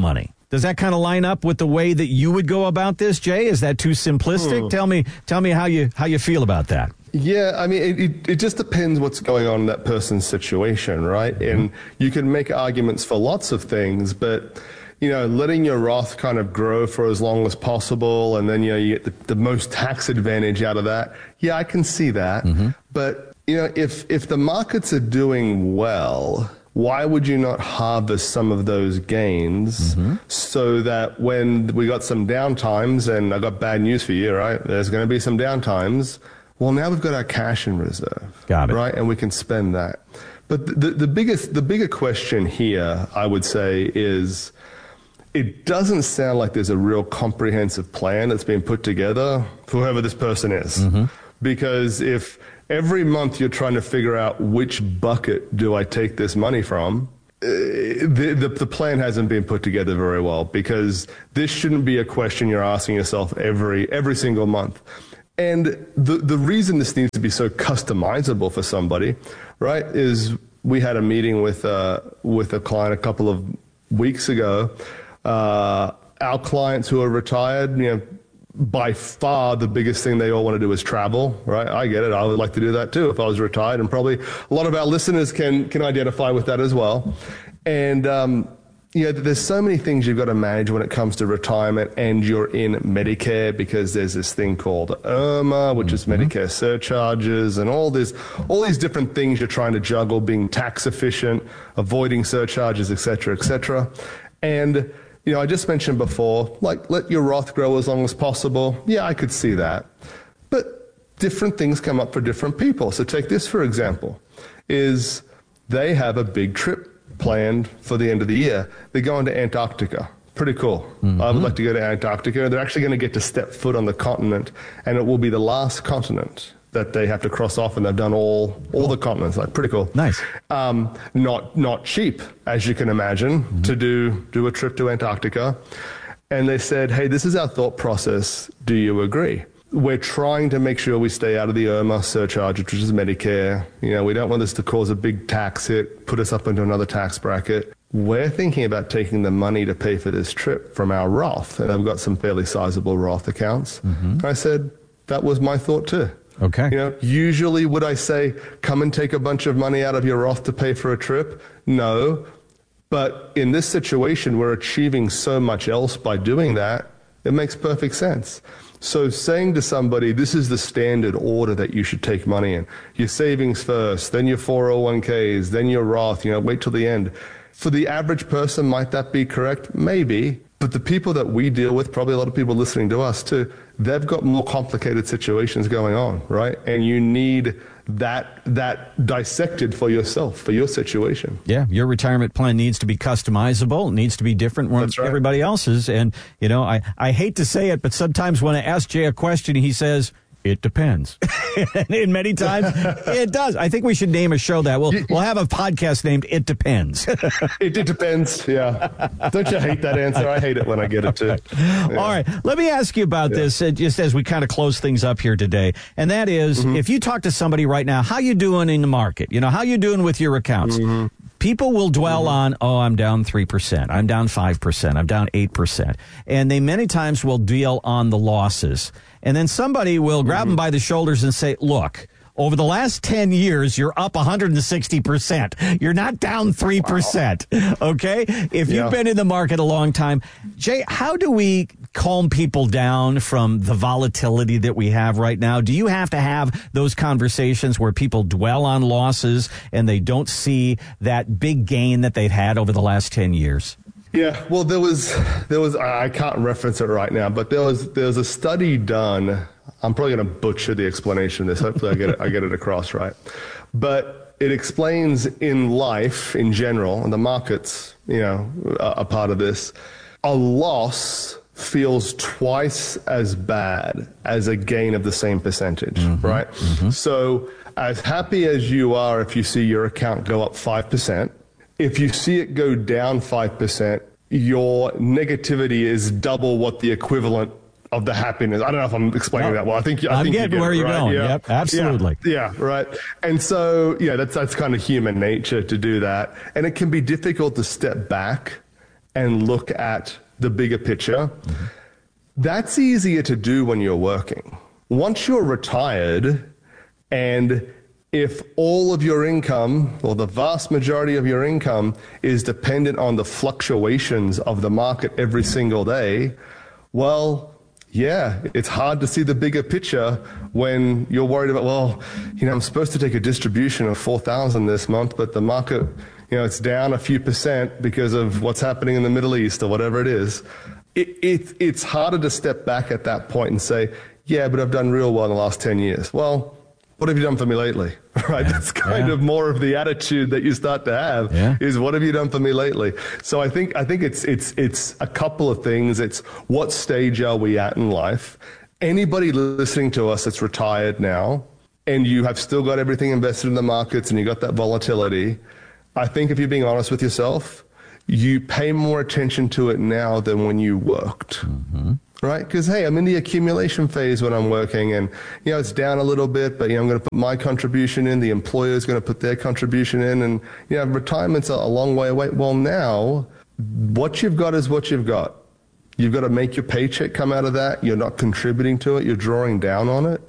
Does that kind of line up with the way that you would go about this, Jay? Is that too simplistic? Hmm. Tell me, tell me how you how you feel about that. Yeah, I mean, it, it, it just depends what's going on in that person's situation, right? Mm-hmm. And you can make arguments for lots of things, but, you know, letting your Roth kind of grow for as long as possible, and then, you know, you get the, the most tax advantage out of that. Yeah, I can see that. Mm-hmm. But, you know, if if the markets are doing well, why would you not harvest some of those gains mm-hmm. so that when we got some downtimes, and I got bad news for you, right? There's going to be some downtimes. Well, now we've got our cash in reserve. Got it. Right? And we can spend that. But the, the biggest, the bigger question here, I would say, is it doesn't sound like there's a real comprehensive plan that's been put together for whoever this person is. Mm-hmm. Because if every month you're trying to figure out which bucket do I take this money from, The, the the plan hasn't been put together very well, because this shouldn't be a question you're asking yourself every every single month. And the, the reason this needs to be so customizable for somebody, right, is we had a meeting with, uh, with a client a couple of weeks ago. Uh, our clients who are retired, you know, by far the biggest thing they all want to do is travel, right? I get it. I would like to do that too if I was retired, and probably a lot of our listeners can, can identify with that as well. And, um, you know, there's so many things you've got to manage when it comes to retirement, and you're in Medicare, because there's this thing called I R M A, which mm-hmm. is Medicare surcharges, and all this, all these different things you're trying to juggle, being tax efficient, avoiding surcharges, et cetera, et cetera. And, you know, I just mentioned before, like, let your Roth grow as long as possible. Yeah, I could see that. But different things come up for different people. So take this, for example, is they have a big trip planned for the end of the year. They're going to Antarctica. Pretty cool. Mm-hmm. I would like to go to Antarctica. They're actually going to get to step foot on the continent, and it will be the last continent that they have to cross off, and they've done all all the continents. Like, pretty cool. Nice. Um, not not cheap, as you can imagine, mm-hmm. to do do a trip to Antarctica. And they said, hey, this is our thought process. Do you agree? We're trying to make sure we stay out of the I R M A surcharge, which is Medicare. You know, we don't want this to cause a big tax hit, put us up into another tax bracket. We're thinking about taking the money to pay for this trip from our Roth, and I've got some fairly sizable Roth accounts. Mm-hmm. I said, that was my thought too. Okay. You know, usually would I say, come and take a bunch of money out of your Roth to pay for a trip? No. But in this situation, we're achieving so much else by doing that, it makes perfect sense. So saying to somebody, this is the standard order that you should take money in. Your savings first, then your four oh one k's, then your Roth, you know, wait till the end. For the average person, might that be correct? Maybe. But the people that we deal with, probably a lot of people listening to us too, they've got more complicated situations going on, right? And you need that that dissected for yourself, for your situation. Yeah, your retirement plan needs to be customizable. It needs to be different from right. everybody else's. And, you know, I, I hate to say it, but sometimes when I ask Jay a question, he says, it depends. And many times it does. I think we should name a show that. We'll, we'll have a podcast named It Depends. it, it depends, yeah. Don't you hate that answer? I hate it when I get it, too. Yeah. All right. Let me ask you about yeah. this, uh, just as we kind of close things up here today. And that is, mm-hmm. if you talk to somebody right now, how you doing in the market? You know, how you doing with your accounts? Mm-hmm. People will dwell mm-hmm. on, oh, I'm down three percent. I'm down five percent. I'm down eight percent. And they many times will deal on the losses. And then somebody will grab mm-hmm. them by the shoulders and say, look, over the last ten years, you're up one hundred sixty percent. You're not down three percent. Wow. Okay? If yeah. you've been in the market a long time. Jay, how do we calm people down from the volatility that we have right now? Do you have to have those conversations where people dwell on losses and they don't see that big gain that they've had over the last ten years? Yeah, well, there was, there was, I can't reference it right now, but there was, there was a study done. I'm probably going to butcher the explanation of this. Hopefully I get it, I get it across right. But it explains in life in general, and the markets, you know, are a part of this, a loss feels twice as bad as a gain of the same percentage, mm-hmm, right? Mm-hmm. So as happy as you are if you see your account go up five percent, if you see it go down five percent, your negativity is double what the equivalent of the happiness. I don't know if I'm explaining no, that well. I think I I'm think getting you where you're right? going. Yeah. Yep, absolutely. Yeah, yeah, right. And so, yeah, that's that's kind of human nature to do that. And it can be difficult to step back and look at the bigger picture. Mm-hmm. That's easier to do when you're working. Once you're retired, and if all of your income, or the vast majority of your income, is dependent on the fluctuations of the market every single day, well, yeah, it's hard to see the bigger picture when you're worried about, well, you know, I'm supposed to take a distribution of four thousand this month, but the market, you know, it's down a few percent because of what's happening in the Middle East or whatever it is. It, it, it's harder to step back at that point and say, yeah, but I've done real well in the last ten years. Well, what have you done for me lately? Right? Yeah. That's kind yeah. of more of the attitude that you start to have yeah. is what have you done for me lately? So I think, I think it's, it's, it's a couple of things. It's what stage are we at in life? Anybody listening to us that's retired now and you have still got everything invested in the markets and you got that volatility, I think if you're being honest with yourself, you pay more attention to it now than when you worked. Mm-hmm. Right? Because, hey, I'm in the accumulation phase when I'm working and, you know, it's down a little bit, but, you know, I'm going to put my contribution in. The employer's going to put their contribution in. And, you know, retirement's a long way away. Well, now, what you've got is what you've got. You've got to make your paycheck come out of that. You're not contributing to it. You're drawing down on it.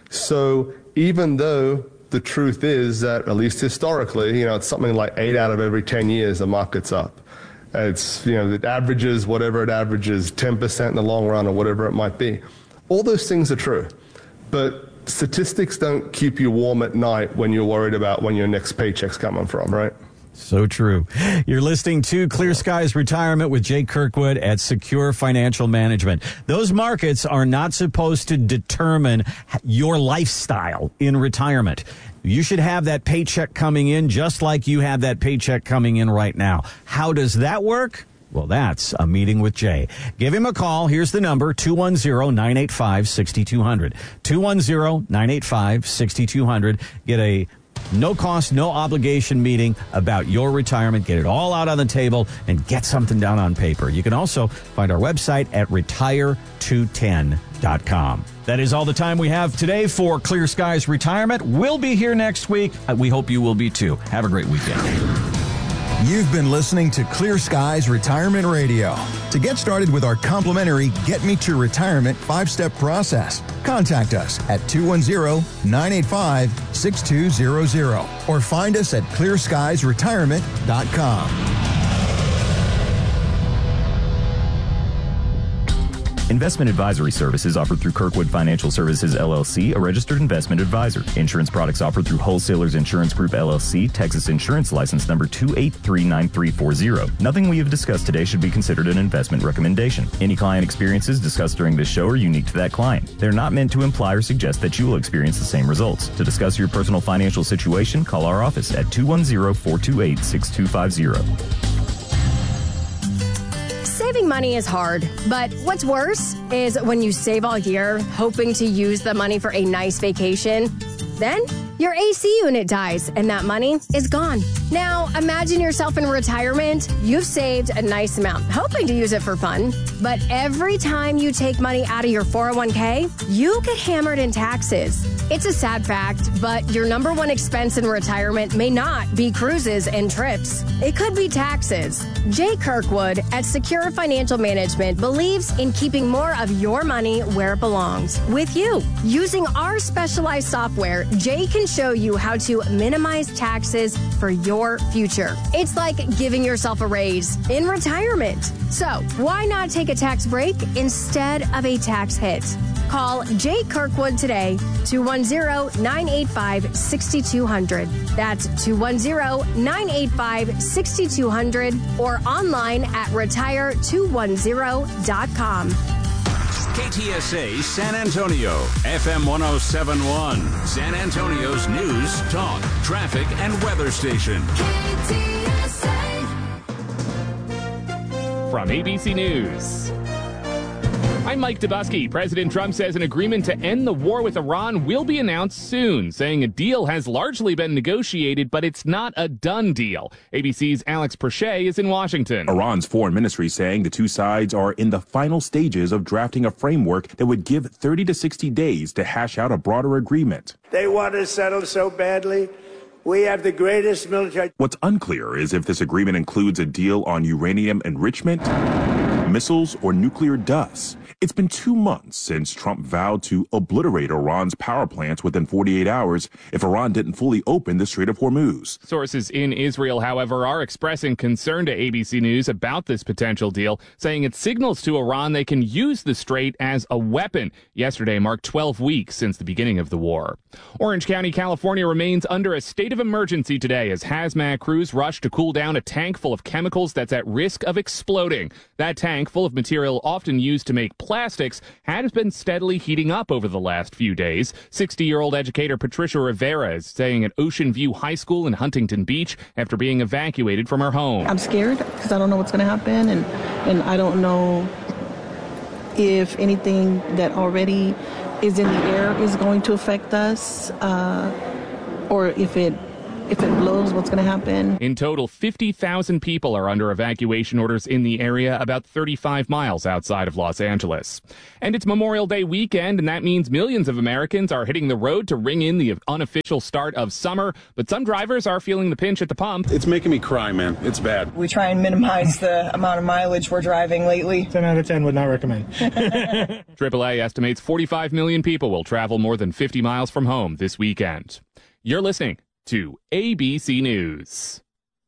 So even though the truth is that, at least historically, you know, it's something like eight out of every ten years the market's up. It's, you know, it averages whatever it averages, ten percent in the long run or whatever it might be. All those things are true. But statistics don't keep you warm at night when you're worried about when your next paycheck's coming from, right? So true. You're listening to Clear Skies Retirement with Jay Kirkwood at Secure Financial Management. Those markets are not supposed to determine your lifestyle in retirement. You should have that paycheck coming in just like you have that paycheck coming in right now. How does that work? Well, that's a meeting with Jay. Give him a call. Here's the number, two one zero, nine eight five, six two zero zero. two one zero, nine eight five, six two zero zero. Get a no cost, no obligation meeting about your retirement. Get it all out on the table and get something down on paper. You can also find our website at retire two ten dot com. That is all the time we have today for Clear Skies Retirement. We'll be here next week. We hope you will be too. Have a great weekend. You've been listening to Clear Skies Retirement Radio. To get started with our complimentary Get Me to Retirement five-step process, contact us at two one zero, nine eight five, six two zero zero or find us at clear skies retirement dot com. Investment advisory services offered through Kirkwood Financial Services, L L C, a registered investment advisor. Insurance products offered through Wholesalers Insurance Group, L L C, Texas Insurance License Number two eight three nine three four zero. Nothing we have discussed today should be considered an investment recommendation. Any client experiences discussed during this show are unique to that client. They're not meant to imply or suggest that you will experience the same results. To discuss your personal financial situation, call our office at two one zero, four two eight, six two five zero. Saving money is hard, but what's worse is when you save all year hoping to use the money for a nice vacation, then your A C unit dies and that money is gone. Now, imagine yourself in retirement. You've saved a nice amount, hoping to use it for fun. But every time you take money out of your four oh one k, you get hammered in taxes. It's a sad fact, but your number one expense in retirement may not be cruises and trips. It could be taxes. Jay Kirkwood at Secure Financial Management believes in keeping more of your money where it belongs, with you. Using our specialized software, Jay can show you how to minimize taxes for your future. It's like giving yourself a raise in retirement. So why not take a tax break instead of a tax hit? Call Jay Kirkwood today, two one zero, nine eight five, six two zero zero. That's two one zero, nine eight five, six two zero zero or online at retire two one zero dot com. K T S A San Antonio, F M one oh seven point one, San Antonio's news, talk, traffic, and weather station. K T S A. From A B C News, I'm Mike Dubusky. President Trump says an agreement to end the war with Iran will be announced soon, saying a deal has largely been negotiated, but it's not a done deal. A B C's Alex Perche is in Washington. Iran's foreign ministry saying the two sides are in the final stages of drafting a framework that would give thirty to sixty days to hash out a broader agreement. They want to settle so badly. We have the greatest military. What's unclear is if this agreement includes a deal on uranium enrichment, missiles or nuclear dust. It's been two months since Trump vowed to obliterate Iran's power plants within forty-eight hours if Iran didn't fully open the Strait of Hormuz. Sources in Israel, however, are expressing concern to A B C News about this potential deal, saying it signals to Iran they can use the strait as a weapon. Yesterday marked twelve weeks since the beginning of the war. Orange County, California remains under a state of emergency today as hazmat crews rush to cool down a tank full of chemicals that's at risk of exploding. That tank, full of material often used to make plastics, has been steadily heating up over the last few days. sixty-year-old educator Patricia Rivera is staying at Ocean View High School in Huntington Beach after being evacuated from her home. I'm scared because I don't know what's going to happen, and, and I don't know if anything that already is in the air is going to affect us, uh, or if it If it blows, what's going to happen? In total, fifty thousand people are under evacuation orders in the area, about thirty-five miles outside of Los Angeles. And it's Memorial Day weekend, and that means millions of Americans are hitting the road to ring in the unofficial start of summer. But some drivers are feeling the pinch at the pump. It's making me cry, man. It's bad. We try and minimize the amount of mileage we're driving lately. ten out of ten would not recommend. triple A estimates forty-five million people will travel more than fifty miles from home this weekend. You're listening to A B C News.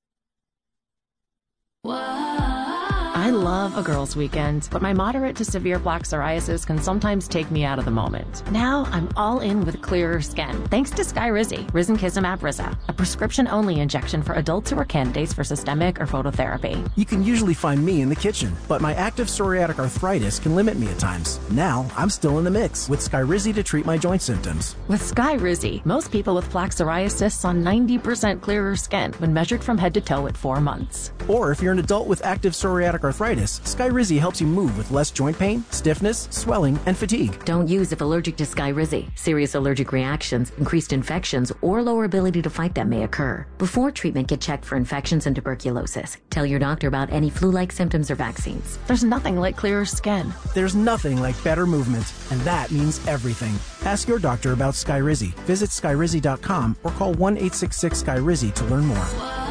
I love a girls' weekend, but my moderate to severe plaque psoriasis can sometimes take me out of the moment. Now I'm all in with clearer skin, thanks to Skyrizi, risankizumab Riza, a prescription-only injection for adults who are candidates for systemic or phototherapy. You can usually find me in the kitchen, but my active psoriatic arthritis can limit me at times. Now I'm still in the mix with Skyrizi to treat my joint symptoms. With Skyrizi, most people with plaque psoriasis saw ninety percent clearer skin when measured from head to toe at four months. Or if you're an adult with active psoriatic arthritis, Skyrizi helps you move with less joint pain, stiffness, swelling, and fatigue. Don't use if allergic to Skyrizi. Serious allergic reactions, increased infections, or lower ability to fight them may occur. Before treatment, get checked for infections and tuberculosis. Tell your doctor about any flu-like symptoms or vaccines. There's nothing like clearer skin. There's nothing like better movement, and that means everything. Ask your doctor about Skyrizi. Visit Skyrizi dot com or call one eight six six Skyrizi to learn more.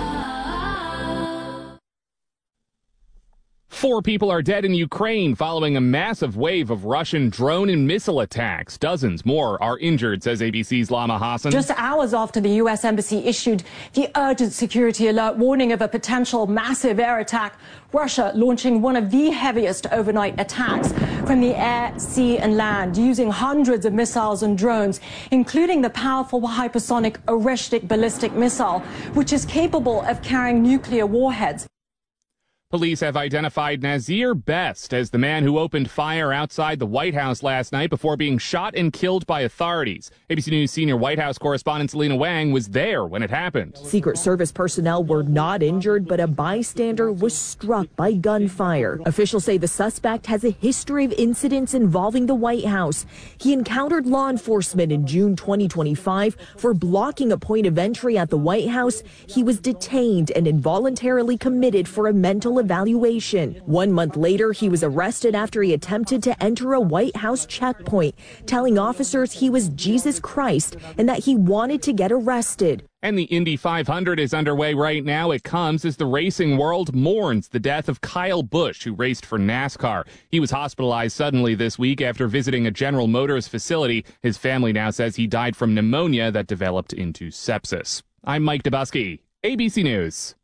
Four people are dead in Ukraine following a massive wave of Russian drone and missile attacks. Dozens more are injured, says A B C's Lama Hassan. Just hours after the U S Embassy issued the urgent security alert warning of a potential massive air attack, Russia launching one of the heaviest overnight attacks from the air, sea and land, using hundreds of missiles and drones, including the powerful hypersonic Oreshnik ballistic missile, which is capable of carrying nuclear warheads. Police have identified Nazir Best as the man who opened fire outside the White House last night before being shot and killed by authorities. A B C News senior White House correspondent Selena Wang was there when it happened. Secret Service personnel were not injured, but a bystander was struck by gunfire. Officials say the suspect has a history of incidents involving the White House. He encountered law enforcement in June twenty twenty-five for blocking a point of entry at the White House. He was detained and involuntarily committed for a mental evaluation. One month later, he was arrested after he attempted to enter a White House checkpoint, telling officers he was Jesus Christ and that he wanted to get arrested. And the Indy five hundred is underway right now. It comes as the racing world mourns the death of Kyle Busch, who raced for NASCAR. He was hospitalized suddenly this week after visiting a General Motors facility. His family now says he died from pneumonia that developed into sepsis. I'm Mike Dubusky, A B C News.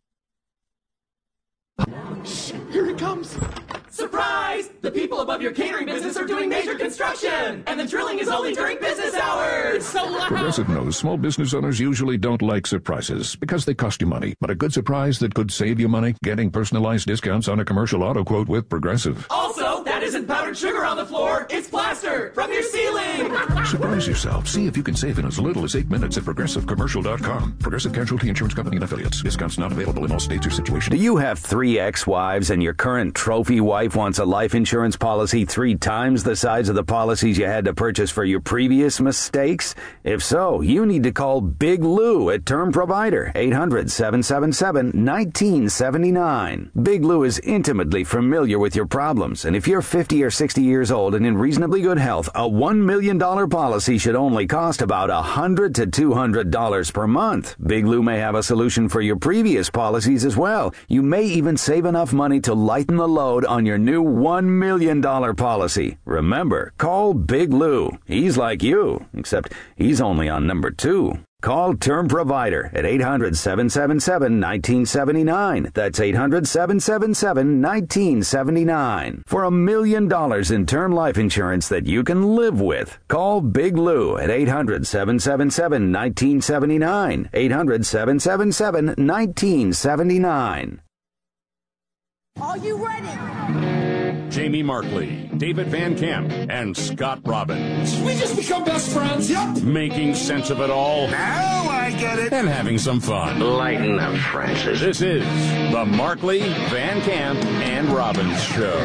Shh, here he comes. Surprise! The people above your catering business are doing major construction, and the drilling is only during business hours. So loud. Progressive knows small business owners usually don't like surprises because they cost you money. But a good surprise that could save you money? Getting personalized discounts on a commercial auto quote with Progressive. Also, that isn't powdered sugar on the floor. It's plaster from your ceiling. Surprise yourself. See if you can save in as little as eight minutes at progressive commercial dot com. Progressive Casualty Insurance Company and Affiliates. Discounts not available in all states or situations. Do you have three ex-wives and your current trophy wife wants a life insurance policy three times the size of the policies you had to purchase for your previous mistakes? If so, you need to call Big Lou at Term Provider, eight hundred, seven seven seven, one nine seven nine. Big Lou is intimately familiar with your problems, and if you're fifty or sixty years old and in reasonably good health, a one million dollars policy should only cost about one hundred to two hundred dollars per month. Big Lou may have a solution for your previous policies as well. You may even save enough money to lighten the load on your new one million dollars policy. Remember, call Big Lou. He's like you, except he's only on number two. Call Term Provider at eight hundred, seven seven seven, one nine seven nine. That's eight hundred, seven seven seven, one nine seven nine. For a million dollars in term life insurance that you can live with. Call Big Lou at eight hundred, seven seven seven, one nine seven nine. eight hundred, seven seven seven, one nine seven nine. Are you ready? Jamie Markley, David Van Camp, and Scott Robbins. We just become best friends, yep. Making sense of it all. Now I get it. And having some fun. Lighten up, Francis. This is the Markley, Van Camp, and Robbins Show.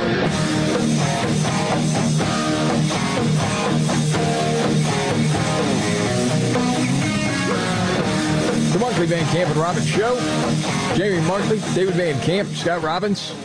The Markley, Van Camp, and Robbins Show. Jamie Markley, David Van Camp, Scott Robbins.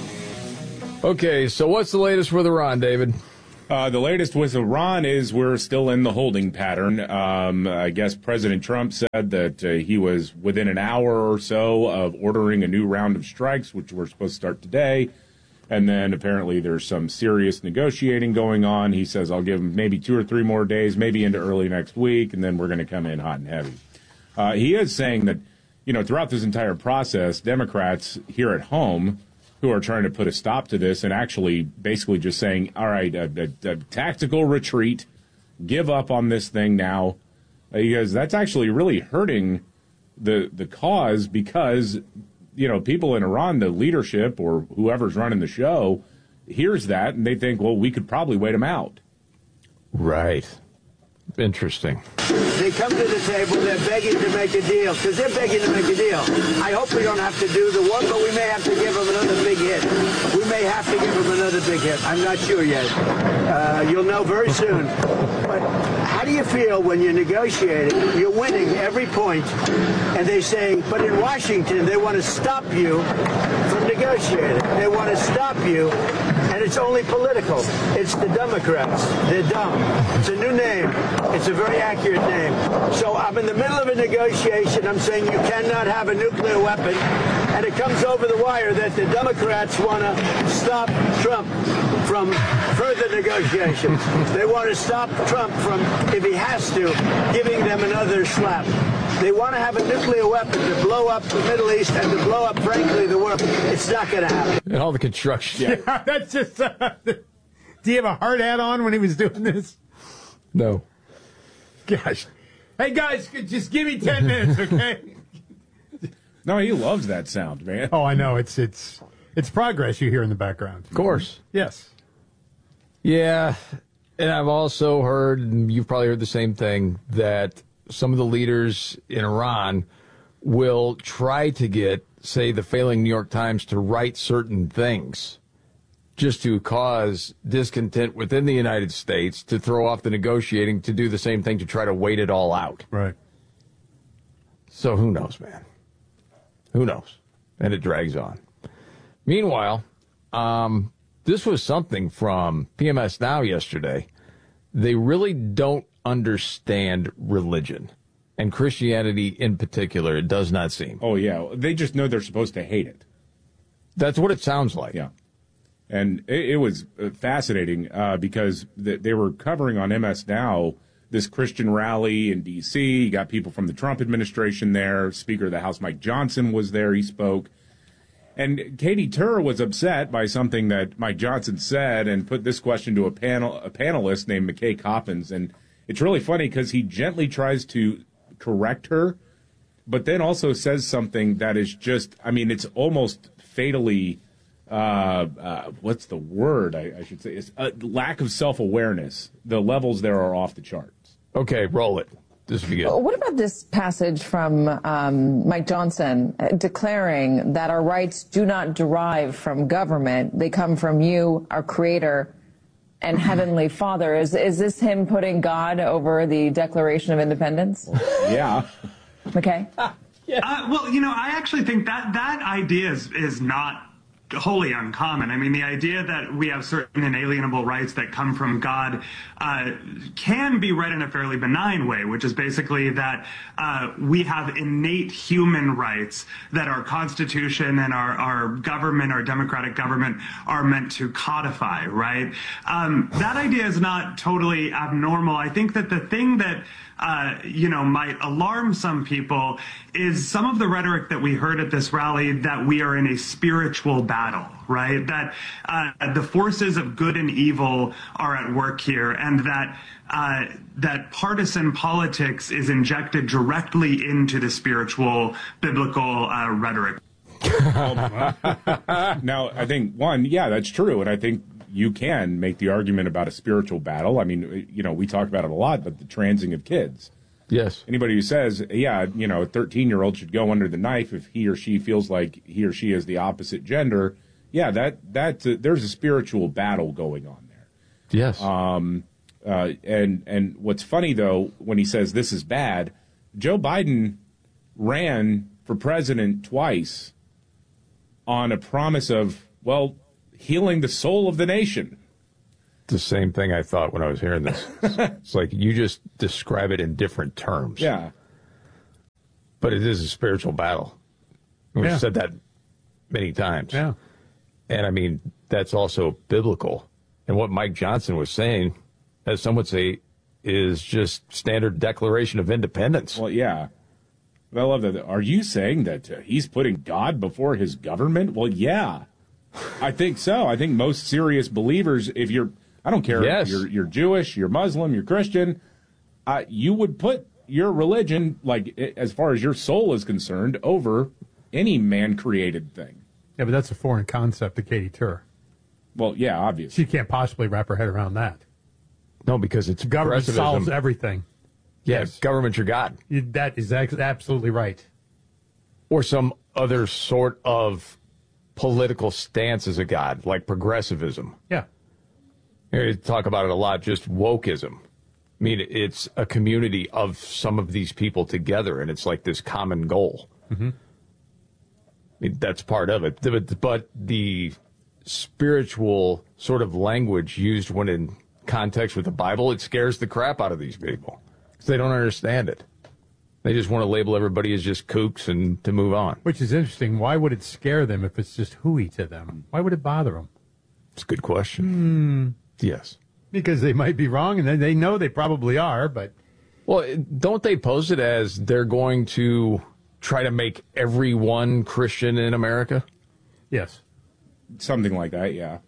Okay, so what's the latest with Iran, David? Uh, the latest with Iran is we're still in the holding pattern. Um, I guess President Trump said that uh, he was within an hour or so of ordering a new round of strikes, which were supposed to start today. And then apparently there's some serious negotiating going on. He says, I'll give him maybe two or three more days, maybe into early next week, and then we're going to come in hot and heavy. Uh, he is saying that, you know, throughout this entire process, Democrats here at home who are trying to put a stop to this and actually basically just saying, all right, a, a, a tactical retreat, give up on this thing now, because that's actually really hurting the the cause because, you know, people in Iran, the leadership or whoever's running the show, hears that and they think, well, we could probably wait them out. Right. Interesting. They come to the table, they're begging to make a deal, because they're begging to make a deal. I hope we don't have to do the one, but we may have to give them another big hit. We may have to give them another big hit. I'm not sure yet. Uh, you'll know very soon. But how do you feel when you're negotiating, you're winning every point, and they say, but in Washington, they want to stop you from negotiating. They want to stop you, and it's only political. It's the Democrats. They're dumb. It's a new name. It's a very accurate name. So I'm in the middle of a negotiation. I'm saying you cannot have a nuclear weapon. And it comes over the wire that the Democrats want to stop Trump from further negotiations. They want to stop Trump from, if he has to, giving them another slap. They want to have a nuclear weapon to blow up the Middle East and to blow up, frankly, the world. It's not going to happen. And all the construction. Yeah, yeah that's just... Uh, do you have a hard hat on when he was doing this? No. Gosh. Hey, guys, just give me ten minutes, okay? No, he loves that sound, man. Oh, I know. It's it's it's progress you hear in the background. Of course. Yes. Yeah, and I've also heard, and you've probably heard the same thing, that some of the leaders in Iran will try to get, say, the failing New York Times to write certain things just to cause discontent within the United States, to throw off the negotiating, to do the same thing, to try to wait it all out. Right. So who knows, man? Who knows? And it drags on. Meanwhile, um, this was something from P M S Now yesterday. They really don't understand religion, and Christianity in particular, it does not seem. Oh, yeah. They just know they're supposed to hate it. That's what it sounds like. Yeah. And it, it was fascinating uh, because th- they were covering on M S Now this Christian rally in D C. You got people from the Trump administration there. Speaker of the House Mike Johnson was there. He spoke. And Katie Tur was upset by something that Mike Johnson said and put this question to a panel a panelist named McKay Coppins. And it's really funny because he gently tries to correct her, but then also says something that is just, I mean, it's almost fatally... Uh, uh, what's the word I, I should say? It's a lack of self-awareness. The levels there are off the charts. Okay, roll it. This will be good. What about this passage from um, Mike Johnson uh, declaring that our rights do not derive from government? They come from you, our Creator, and Heavenly Father. Is is this him putting God over the Declaration of Independence? Yeah. Okay. Yeah. Uh, well, you know, I actually think that that idea is, is not wholly uncommon. I mean, the idea that we have certain inalienable rights that come from God uh, can be read in a fairly benign way, which is basically that uh, we have innate human rights that our Constitution and our, our government, our democratic government, are meant to codify, right? Um, that idea is not totally abnormal. I think that the thing that Uh, you know, might alarm some people is some of the rhetoric that we heard at this rally that we are in a spiritual battle, right? That uh, the forces of good and evil are at work here, and that uh, that partisan politics is injected directly into the spiritual biblical uh, rhetoric. Now, I think, one, yeah, that's true, and I think you can make the argument about a spiritual battle. I mean, you know, we talk about it a lot, but the transing of kids. Yes. Anybody who says, yeah, you know, a thirteen-year-old should go under the knife if he or she feels like he or she is the opposite gender, yeah, that that uh, there's a spiritual battle going on there. Yes. Um, uh, and and what's funny though, when he says this is bad, Joe Biden ran for president twice on a promise of, well, healing the soul of the nation. The same thing I thought when I was hearing this. It's like you just describe it in different terms. Yeah. But it is a spiritual battle. We've Yeah. said that many times. Yeah. And I mean, that's also biblical. And what Mike Johnson was saying, as some would say, is just standard Declaration of Independence. Well, yeah. I love that. Are you saying that uh, he's putting God before his government? Well, yeah. I think so. I think most serious believers, if you're, I don't care Yes. if you're, you're Jewish, you're Muslim, you're Christian, uh, you would put your religion, like i- as far as your soul is concerned, over any man-created thing. Yeah, but that's a foreign concept to Katie Tur. Well, yeah, obviously. She can't possibly wrap her head around that. No, because it's Government progressivism. solves everything. Yeah, government's your God. You, that is ex- absolutely right. Or some other sort of political stance as a God, like progressivism. Yeah. You talk about it a lot, just wokeism. I mean, it's a community of some of these people together, and it's like this common goal. Mm-hmm. I mean, that's part of it. But, but the spiritual sort of language used when in context with the Bible, it scares the crap out of these people because they don't understand it. They just want to label everybody as just kooks and to move on. Which is interesting. Why would it scare them if it's just hooey to them? Why would it bother them? It's a good question. Hmm. Yes. Because they might be wrong, and they- they know they probably are, but... Well, don't they pose it as they're going to try to make everyone Christian in America? Yes. Something like that, yeah.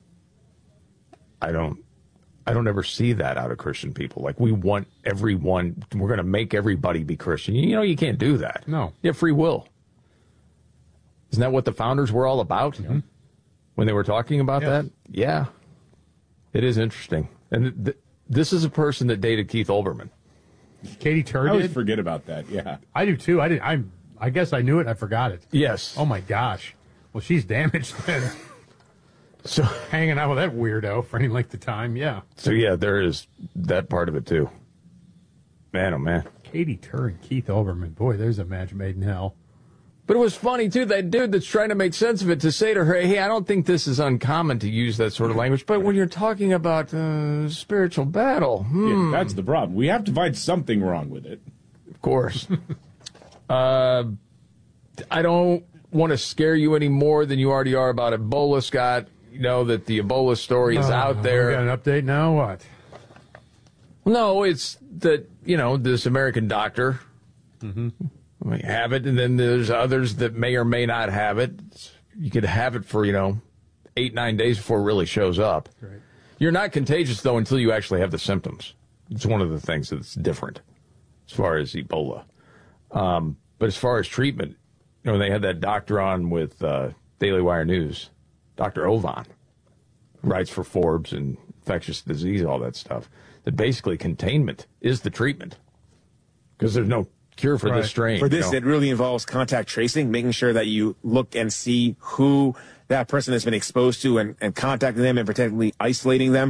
I don't I don't ever see that out of Christian people. Like, we want everyone, we're going to make everybody be Christian. You know, you can't do that. No. You have free will. Isn't that what the founders were all about? Mm-hmm. When they were talking about Yes. that? Yeah. It is interesting. And th- this is a person that dated Keith Olbermann. Katie Tur I always did? forget about that, yeah. I do too. I did. I I guess I knew it. I forgot it. Yes. Oh my gosh. Well, she's damaged then. So hanging out with that weirdo for any length of time. Yeah. So, yeah, there is that part of it, too. Man, oh, man. Katie Tur and Keith Olbermann. Boy, there's a match made in hell. But it was funny, too, that dude that's trying to make sense of it to say to her, hey, I don't think this is uncommon to use that sort of language, but when you're talking about uh, spiritual battle, hmm. Yeah, that's the problem. We have to find something wrong with it. Of course. uh, I don't want to scare you any more than you already are about Ebola, Scott. You know that the Ebola story is Oh, out there. We got an update now? What? No, it's that, you know, this American doctor Mm-hmm. may have it, and then there's others that may or may not have it. You could have it for, you know, eight, nine days before it really shows up. Right. You're not contagious, though, until you actually have the symptoms. It's one of the things that's different as far as Ebola. Um, but as far as treatment, you know, they had that doctor on with uh, Daily Wire News, Doctor Ovan, who writes for Forbes and infectious disease, all that stuff, that basically containment is the treatment because there's no cure for Right. this strain. For this, you know? it really involves contact tracing, making sure that you look and see who that person has been exposed to and, and contacting them and particularly isolating them.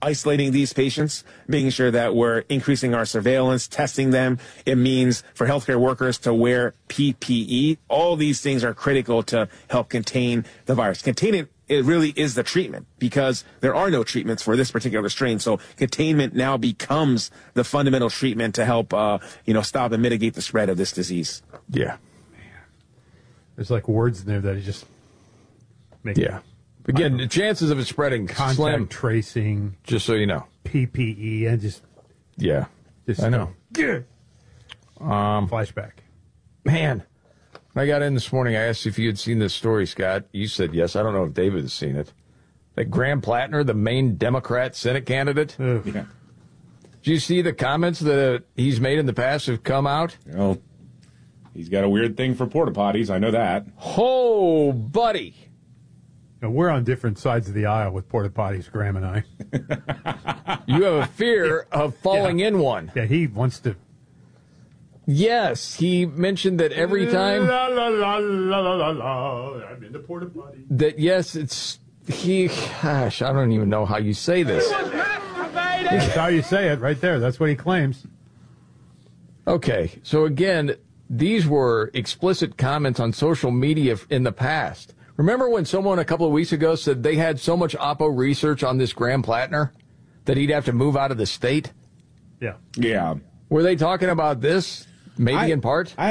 isolating these patients, making sure that we're increasing our surveillance, testing them. It means for healthcare workers to wear P P E. All these things are critical to help contain the virus. Containment, it really is the treatment because there are no treatments for this particular strain. So containment now becomes the fundamental treatment to help, uh, you know, stop and mitigate the spread of this disease. Yeah. There's like words in there that just make Yeah. Again, the chances of it spreading contact slim. tracing, just so you know. P P E, and just Yeah. just I know. Good. Um, Flashback. Man, when I got in this morning, I asked if you had seen this story, Scott. You said yes. I don't know if David has seen it. That Graham Plattner, the main Democrat Senate candidate. Yeah. Did you see the comments that he's made in the past have come out? Well, he's got a weird thing for porta potties. I know that. Oh, buddy. Now, we're on different sides of the aisle with porta potties, Graham and I. You have a fear of falling Yeah. in one. Yeah, he wants to. Yes, he mentioned that every time La, la, la, la, la, la, la. I'm in the porta potty. that, yes, it's he. Gosh, I don't even know how you say this. That's how you say it right there. That's what he claims. Okay, so again, these were explicit comments on social media in the past. Remember when someone a couple of weeks ago said they had so much Oppo research on this Graham Plattner that he'd have to move out of the state? Yeah. Yeah. Were they talking about this? Maybe I, in part? I